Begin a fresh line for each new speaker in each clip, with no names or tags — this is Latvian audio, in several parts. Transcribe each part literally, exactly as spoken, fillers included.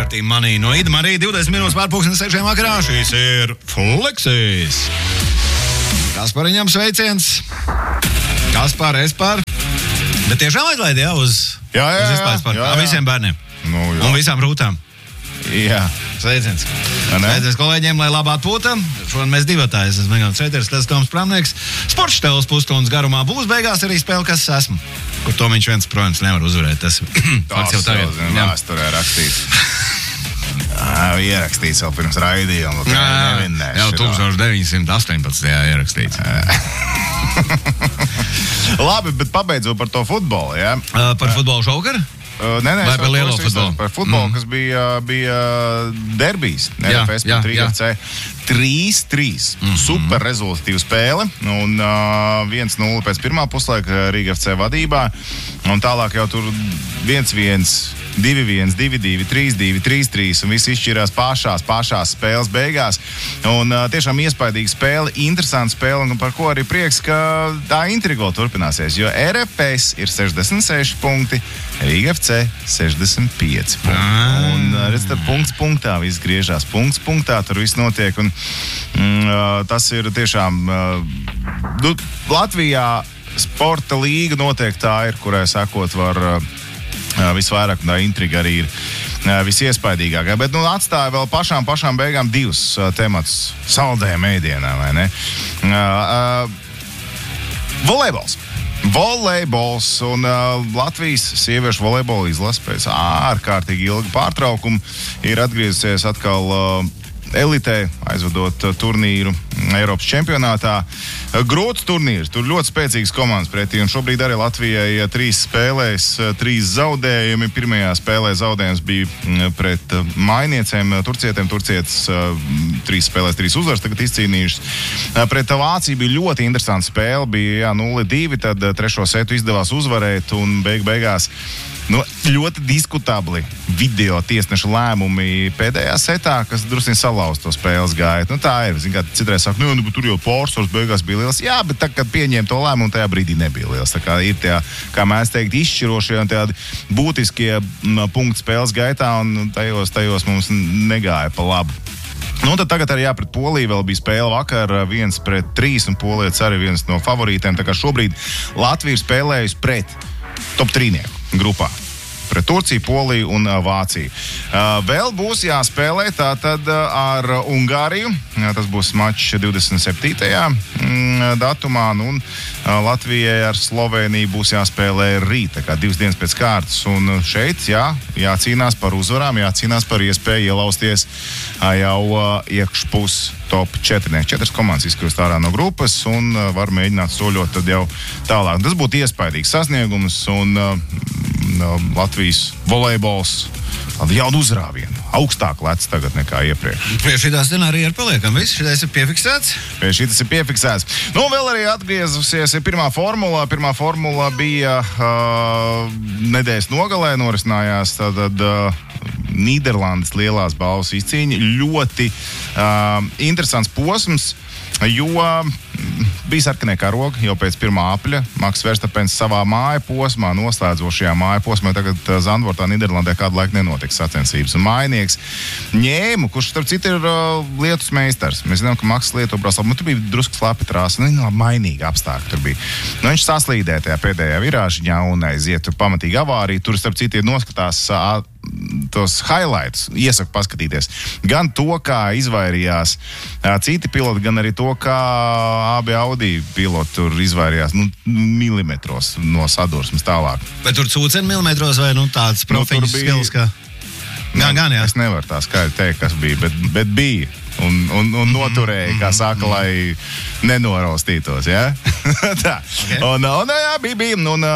Party Money no Ida Marija divdesmit minūtes pār pulksteni sešiem vakarā. Šīs ir Flexis. Kaspariņam sveiciens. Kaspar, Espar. Bet tiešām aizlaid, jā, uz,
jā, jā,
uz izpājas parku.
Jā, jā.
Visiem bērniem.
Nu,
un visām rūtām.
Jā.
Sveiciens. Sveiciens kolēģiem, lai labā atpūta. Šodien mēs divatāji. Es esmu Megāns Četers, tas Toms Pramnieks. Sports štelis pusstundas garumā būs. Beigās arī spēle, kas esmu. Kur to viņš viens, protams, nevar uzvarēt. Tas fakts jau tagad.
Jā, es tur rakstīts. Ierakstīts vēl pirms raidījuma.
Jau tūkstoš deviņi simt astoņpadsmitajā ierakstīts.
Labi, bet pabeidzot par to futbolu, jā?
Uh, par futbolu šaukaru?
Uh, nē, nē,
vai par lielo futbolu?
Par futbolu, mm. kas bija, bija derbijs. R F S pret Rīga F C. trīs trīs. Mm-hmm. Super rezultatīva spēle. Un uh, viens nulle pēc pirmā puslaika Rīga F C vadībā. Un tālāk jau tur viens viens. divi viens, divi divi, trīs divi, trīs trīs un viss izšķirās pašās, pašās spēles beigās. Un uh, tiešām iespaidīga spēle, interesanta spēle, un par ko arī prieks, ka tā intrigo turpināsies, jo R F S ir sešdesmit seši punkti, Rīga F C sešdesmit pieci punkti. Un uh, redz, tad punkts punktā viss griežās, punkts punktā tur viss notiek, un mm, uh, tas ir tiešām uh, Latvijā sporta līga noteikti tā ir, kurai sakot var uh, visvairāk, un tā intriga arī ir visiespaidīgākā. Bet nu, atstāja vēl pašām, pašām beigām divus uh, temats saldējiem ēdienā, vai ne? Uh, uh, volejbols. Volejbols un uh, Latvijas sieviešu volejbola izlase pēc ārkārtīgi ilga pārtraukuma ir atgriezusies atkal uh, elitē, aizvadot uh, turnīru Eiropas čempionātā. Uh, grūts turnīrs, tur ļoti spēcīgas komandas pretī, un šobrīd arī Latvijai uh, trīs spēlēs, uh, trīs zaudējumi. Pirmajā spēlē zaudējums bija uh, pret uh, mainiecēm, uh, turcietiem. Turcietis uh, trīs spēlēs, trīs uzvaras tagad izcīnījušas. Uh, pret Vāciju bija ļoti interesanta spēle, bija jā, nulle divi, tad uh, trešo setu izdevās uzvarēt, un beig beigās Nu, ļoti diskutabli video tiesneša lēmumi pēdējā setā, kas drusku salauz to spēles gaitu. Nu, tā ir. Zin, kā citreiz saka, nu, nu, tur jau pārsvars beigās bija liels. Jā, bet tā, kad pieņēma to lēmumu, tajā brīdī nebija liels. Tā kā ir tie, kā mēs teikt, izšķirošie un tādi būtiskie m, punkti spēles gaitā, un tajos, tajos mums negāja pa labu. Nu, tad tagad arī jā, pret Poliju vēl bija spēle vakar, viens pret trīs, un Polietis arī viens no favorītiem. Tā kā šobrīd Latvija ir spēlējusi pret top trīnieku grupā. Pret Turciju, Poliju un uh, Vāciju. Uh, vēl būs jāspēlē tātad uh, ar Ungāriju. Uh, tas būs mačs divdesmit septītajā Mm, datumā. Nu, un uh, Latvijai ar Sloveniju būs jāspēlē rīt, tā kā divas dienas pēc kārtas. Un uh, šeit, jā, jācīnās par uzvarām, jācīnās par iespēju ielausties uh, jau uh, iekšpus top četri. Četras komandas izkļūst ārā no grupas un uh, var mēģināt soļot tad jau tālāk. Tas būtu iespaidīgs sasniegums un uh, Latvijas volejbols tādu jaunu uzrāvienu. Augstāk lec tagad nekā iepriekš.
Pie šitā scenārija ir paliekam. Viss šitais ir piefiksēts?
Pie šitas ir piefiksēts. Nu, vēl arī atgriezusies pirmā formula. Pirmā formula bija uh, nedēļas nogalē norisinājās tātad uh, Nīderlandes lielās balvas izcīņa. Ļoti uh, interesants posms, jo bija sarkanie karogi jau pēc pirmā apļa. Maks Verstapens savā māja posmā, noslēdzošajā māja posmā, tagad Zandvortā, Nīderlandē kādu laiku nenotiks sacensības. Un mājnieks ņēmu, kurš starp citu ir uh, lietus meistars. Mēs zinām, ka Maks lietu brās labi. Nu, tur bija drusku slapi trāsa, nu, no mainīgi apstākļi tur bija. Nu, viņš saslīdē tajā pēdējā virāžiņā un aiziet pamatīgi avāriju. Tur starp citu ir noskatās uh, tos highlights, iesaku paskatīties. Gan to, kā izvairījās uh, citi piloti, gan arī to, kā abi Audi piloti tur izvairījās nu, milimetros no sadursmes tālāk.
Vai tur cūceni milimetros vai nu, tāds profiņas nu, skills, kā? Gan, gan, jā.
Es nevaru tā skaidri teikt, kas bija, bet, bet bija. Un, un, un noturēja, kā saka, lai nenoroustītos, jā? Tā. Okay. Un, un, jā, bija, bija. Un,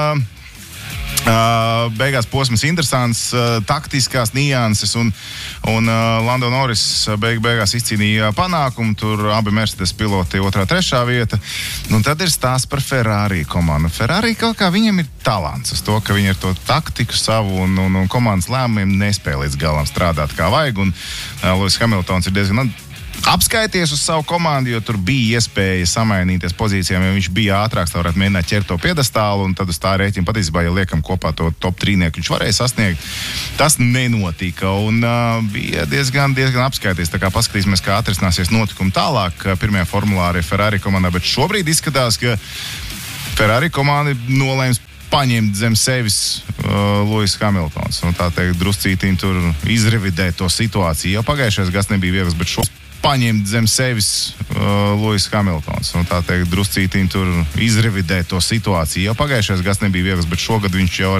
Uh, beigās posms interesants, uh, taktiskās nianses un, un uh, Lando Norris beig, beigās izcīnīja panākumu, tur abi Mercedes piloti otrā, trešā vieta. Un tad ir stāsts par Ferrari komandu. Ferrari kaut kā viņam ir talants uz to, ka viņi ar to taktiku savu un, un, un komandas lēmumiem nespēja līdz galam strādāt kā vajag. Un uh, Lewis Hamiltons ir diezgan apskaities uz savu komandu, jo tur bija iespēja samainīties pozīcijām, ja viņš bija ātrāks, tā varētu mēģināt ķert to piedestālu, un tad uz tā rēķina patiesībā, ja liekam kopā to top trīnieku, viņš varēja sasniegt. Tas nenotika, un uh, bija diezgan, diezgan apskaities. Tā kā paskatīsimies, kā atrisināsies notikumi tālāk pirmajā formulā arī Ferrari komandā, bet šobrīd izskatās, ka Ferrari komanda nolēms paņemt zem sevis uh, Lewis Hamiltons. Un tā teikt, druscītīm tur izrevidēt to situāciju. Jau pagājušais gads nebija viegls, bet šo paņemt zem sevis uh, Lewis Hamiltons. Un tā teikt, druscītīm tur izrevidēt to situāciju. Jau pagājušais gads nebija viegls, bet šogad viņš jau